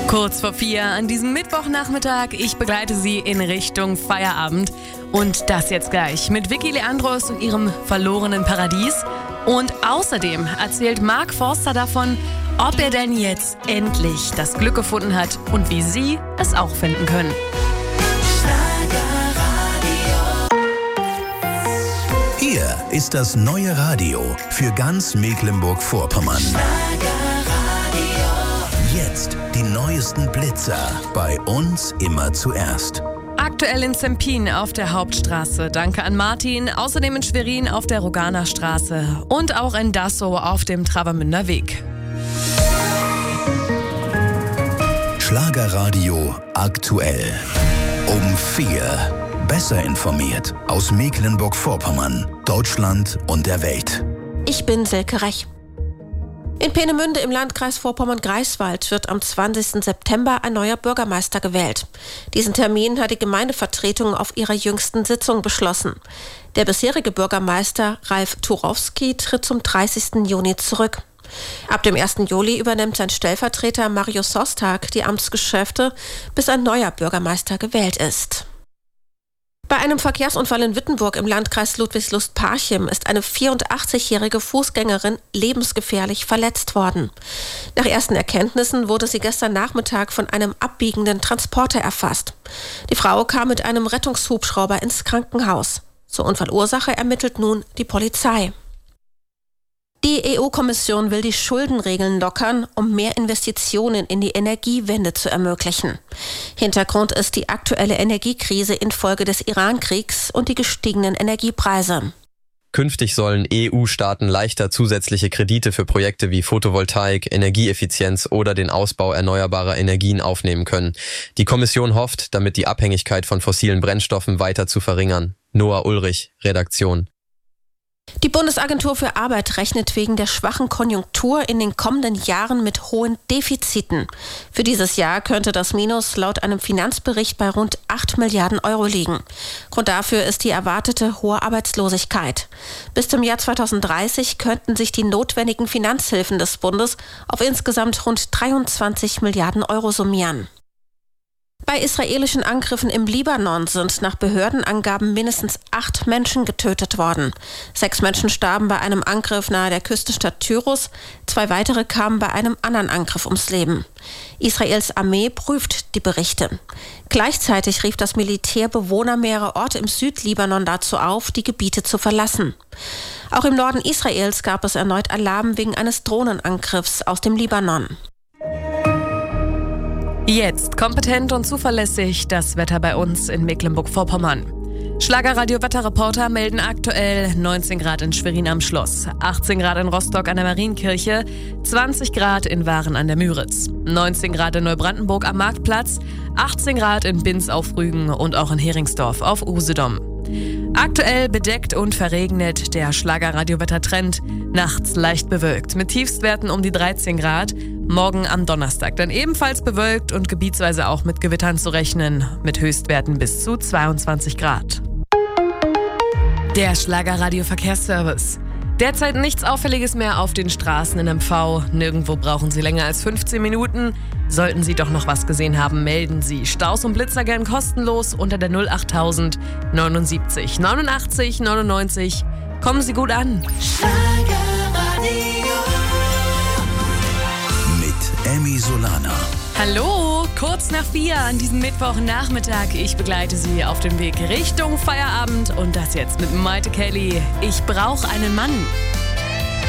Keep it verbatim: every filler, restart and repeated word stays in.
Kurz vor vier an diesem Mittwochnachmittag. Ich begleite Sie in Richtung Feierabend. Und das jetzt gleich mit Vicky Leandros und ihrem verlorenen Paradies. Und außerdem erzählt Mark Forster davon, ob er denn jetzt endlich das Glück gefunden hat und wie Sie es auch finden können. Hier ist das neue Radio für ganz Mecklenburg-Vorpommern. Jetzt die neuesten Blitzer, bei uns immer zuerst. Aktuell in Zempin auf der Hauptstraße. Danke an Martin. Außerdem in Schwerin auf der Roganer Straße. Und auch in Dassow auf dem Travemünder Weg. Schlagerradio aktuell. Um vier. Besser informiert aus Mecklenburg-Vorpommern, Deutschland und der Welt. Ich bin Silke Rech. In Peenemünde im Landkreis Vorpommern-Greifswald wird am zwanzigsten September ein neuer Bürgermeister gewählt. Diesen Termin hat die Gemeindevertretung auf ihrer jüngsten Sitzung beschlossen. Der bisherige Bürgermeister Ralf Turowski tritt zum dreißigsten Juni zurück. Ab dem ersten Juli übernimmt sein Stellvertreter Mario Sostag die Amtsgeschäfte, bis ein neuer Bürgermeister gewählt ist. Bei einem Verkehrsunfall in Wittenburg im Landkreis Ludwigslust-Parchim ist eine vierundachtzigjährige Fußgängerin lebensgefährlich verletzt worden. Nach ersten Erkenntnissen wurde sie gestern Nachmittag von einem abbiegenden Transporter erfasst. Die Frau kam mit einem Rettungshubschrauber ins Krankenhaus. Zur Unfallursache ermittelt nun die Polizei. Die E U-Kommission will die Schuldenregeln lockern, um mehr Investitionen in die Energiewende zu ermöglichen. Hintergrund ist die aktuelle Energiekrise infolge des Iran-Kriegs und die gestiegenen Energiepreise. Künftig sollen E U-Staaten leichter zusätzliche Kredite für Projekte wie Photovoltaik, Energieeffizienz oder den Ausbau erneuerbarer Energien aufnehmen können. Die Kommission hofft, damit die Abhängigkeit von fossilen Brennstoffen weiter zu verringern. Noah Ulrich, Redaktion. Die Bundesagentur für Arbeit rechnet wegen der schwachen Konjunktur in den kommenden Jahren mit hohen Defiziten. Für dieses Jahr könnte das Minus laut einem Finanzbericht bei rund acht Milliarden Euro liegen. Grund dafür ist die erwartete hohe Arbeitslosigkeit. Bis zum Jahr zweitausenddreißig könnten sich die notwendigen Finanzhilfen des Bundes auf insgesamt rund dreiundzwanzig Milliarden Euro summieren. Bei israelischen Angriffen im Libanon sind nach Behördenangaben mindestens acht Menschen getötet worden. Sechs Menschen starben bei einem Angriff nahe der Küstenstadt Tyrus. Zwei weitere kamen bei einem anderen Angriff ums Leben. Israels Armee prüft die Berichte. Gleichzeitig rief das Militär Bewohner mehrerer Orte im Südlibanon dazu auf, die Gebiete zu verlassen. Auch im Norden Israels gab es erneut Alarm wegen eines Drohnenangriffs aus dem Libanon. Jetzt kompetent und zuverlässig das Wetter bei uns in Mecklenburg-Vorpommern. Schlagerradio-Wetterreporter melden aktuell neunzehn Grad in Schwerin am Schloss, achtzehn Grad in Rostock an der Marienkirche, zwanzig Grad in Waren an der Müritz, neunzehn Grad in Neubrandenburg am Marktplatz, achtzehn Grad in Binz auf Rügen und auch in Heringsdorf auf Usedom. Aktuell bedeckt und verregnet der Schlagerradio-Wettertrend. Nachts leicht bewölkt mit Tiefstwerten um die dreizehn Grad. Morgen am Donnerstag dann ebenfalls bewölkt und gebietsweise auch mit Gewittern zu rechnen. Mit Höchstwerten bis zu zweiundzwanzig Grad. Der Schlagerradio-Verkehrsservice. Derzeit nichts Auffälliges mehr auf den Straßen in M V. Nirgendwo brauchen Sie länger als fünfzehn Minuten. Sollten Sie doch noch was gesehen haben, melden Sie Staus und Blitzer gern kostenlos unter der null acht null null neunundsiebzig neunundachtzig neunundneunzig. Kommen Sie gut an. Schlagerradio mit Emmy Solana. Hallo, kurz nach vier an diesem Mittwochnachmittag. Ich begleite Sie auf dem Weg Richtung Feierabend und das jetzt mit Maite Kelly. Ich brauche einen Mann.